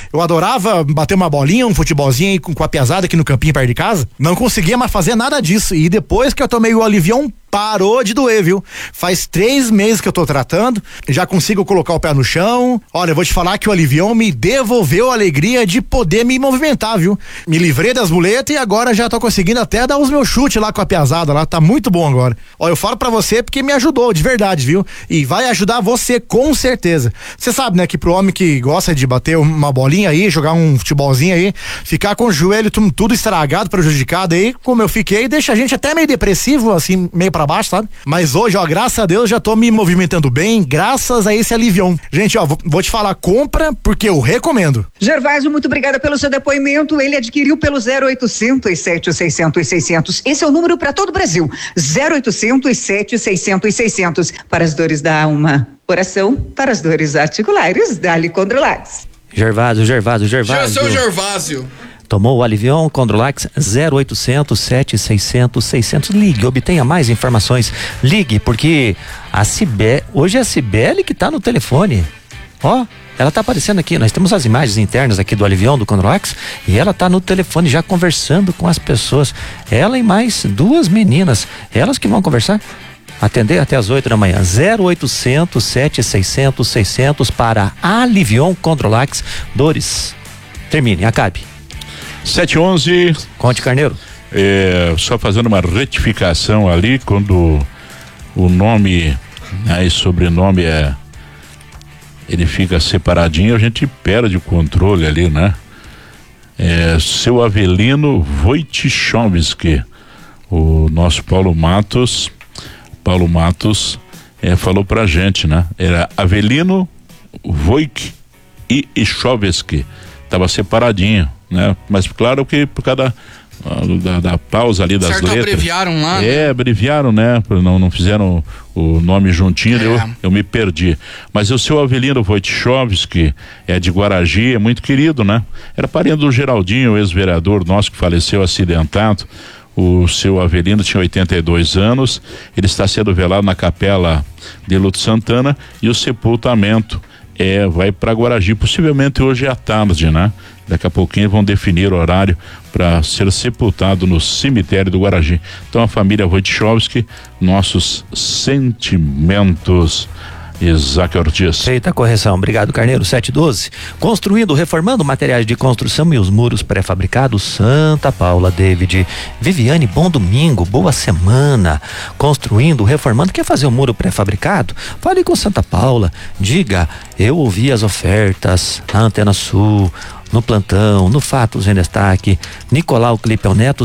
Eu adorava bater uma bolinha, um futebolzinho aí com a piazada aqui no campinho perto de casa. Não conseguia mais fazer nada disso. E depois que eu tomei o Alivion, parou de doer, viu? Faz 3 meses que eu tô tratando, já consigo colocar o pé no chão. Olha, eu vou te falar que o Alivion me devolveu a alegria de poder me movimentar, viu? Me livrei das muletas e agora já tô conseguindo até dar os meus chutes lá com a piazada lá, tá muito bom agora. Ó, eu falo pra você porque me ajudou, de verdade, viu? E vai ajudar você com certeza. Você sabe, né, que pro homem que gosta de bater uma bolinha aí, jogar um futebolzinho aí, ficar com o joelho tudo estragado, prejudicado aí, como eu fiquei, deixa a gente até meio depressivo, assim, meio pra baixo, sabe? Mas hoje, ó, graças a Deus, já tô me movimentando bem, graças a esse Alivion. Gente, ó, vou te falar, compra, porque eu recomendo. Gervásio, muito obrigada pelo seu depoimento. Ele adquiriu pelo 0800 700 600. Esse é o número para todo o Brasil. 0800 700 600. Para as dores da alma. Oração para as dores articulares. Dali Condrolax. Gervásio. Seu Gervásio. Tomou o Alivion Condrolax 0800 700 600. Ligue, obtenha mais informações. Ligue, porque hoje é a Cibele que tá no telefone. Ó, ela tá aparecendo aqui, nós temos as imagens internas aqui do Alivion, do Condrolax, e ela tá no telefone já conversando com as pessoas. Ela e mais 2 meninas, elas que vão conversar. Atender até as 8 da manhã. 0800 700 600 para Alivion Condrolax. Dores. Termine, acabe. 7:11. Conte, Carneiro. Só fazendo uma retificação ali, quando o nome, né, e sobrenome ele fica separadinho, a gente perde o controle ali, né? Seu Avelino Wojciechowski, o nosso Paulo Matos falou pra gente, né? Era Avelino Wojciechowski, tava separadinho, né? Mas claro que por causa da pausa ali das letras. Abreviaram lá. Abreviaram, né? Não fizeram o nome juntinho, eu me perdi. Mas o seu Avelino Wojciechowski é de Guaragi, é muito querido, né? Era parente do Geraldinho, ex-vereador nosso que faleceu acidentado. O seu Avelino tinha 82 anos, ele está sendo velado na Capela de Luto Santana e o sepultamento vai para Guaragi, possivelmente hoje à tarde, né? Daqui a pouquinho vão definir o horário para ser sepultado no cemitério do Guaragi. Então a família Wojciechowski, nossos sentimentos. Isaac Ortiz. Feita a correção, obrigado, Carneiro. 712. Construindo, reformando materiais de construção e os muros pré-fabricados. Santa Paula, David. Viviane, bom domingo, boa semana. Construindo, reformando, quer fazer um muro pré-fabricado? Fale com Santa Paula, diga, eu ouvi as ofertas na Antena Sul, no plantão, no Fatos em Destaque. Nicolau Clipel Neto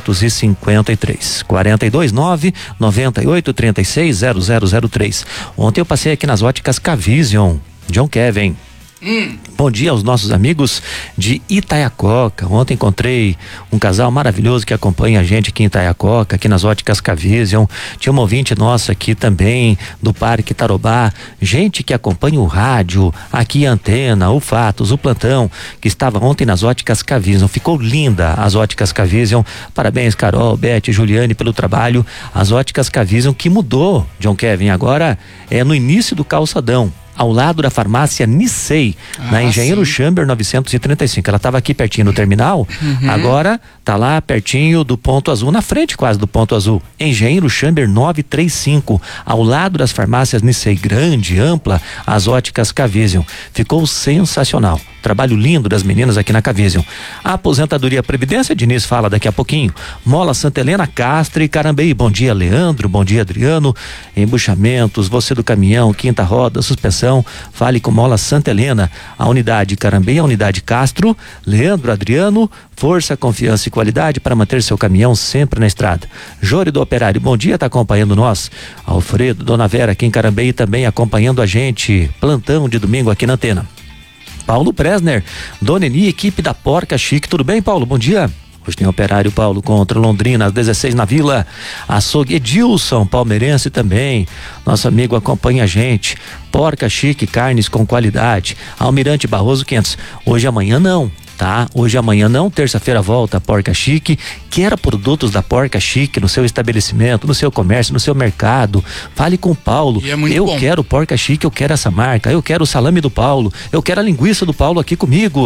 653 429 98 36 0003. Ontem eu passei aqui nas óticas Cavision, John Kevin. Bom dia aos nossos amigos de Itaiacoca. Ontem encontrei um casal maravilhoso que acompanha a gente aqui em Itaiacoca, aqui nas óticas Cavision. Tinha uma ouvinte nossa aqui também do Parque Tarobá, gente que acompanha o rádio, aqui a Antena, o Fatos, o plantão, que estava ontem nas óticas Cavision. Ficou linda as óticas Cavision. Parabéns, Carol, Beth, Juliane, pelo trabalho. As óticas Cavision que mudou, John Kevin, agora é no início do calçadão, ao lado da farmácia Nissei, na Engenheiro Chamber 935. Ela estava aqui pertinho do terminal, agora tá lá pertinho do Ponto Azul, na frente quase do Ponto Azul. Engenheiro Chamber 935, ao lado das farmácias Nissei, grande, ampla, as óticas Cavision. Ficou sensacional. Trabalho lindo das meninas aqui na Cavision. A aposentadoria Previdência, Diniz fala daqui a pouquinho. Mola Santa Helena, Castro e Carambeí. Bom dia, Leandro, bom dia, Adriano. Embuchamentos, você do caminhão, quinta roda, suspensão, fale com Mola Santa Helena. A unidade Carambeí, a unidade Castro. Leandro, Adriano, força, confiança e qualidade para manter seu caminhão sempre na estrada. Jório do Operário, bom dia, tá acompanhando nós. Alfredo, Dona Vera aqui em Carambeí também acompanhando a gente. Plantão de domingo aqui na Antena. Paulo Presner, Dona Eni, equipe da Porca Chique, tudo bem, Paulo? Bom dia. Hoje tem Operário, Paulo, contra Londrina, às 16 na Vila. Açougue Edilson, palmeirense também. Nosso amigo acompanha a gente. Porca Chique, carnes com qualidade. Almirante Barroso 500. Hoje e amanhã não, tá? Hoje e amanhã não, terça-feira volta a Porca Chique. Quer produtos da Porca Chique no seu estabelecimento, no seu comércio, no seu mercado. Fale com o Paulo. Eu quero Porca Chique, eu quero essa marca. Eu quero o salame do Paulo. Eu quero a linguiça do Paulo aqui comigo.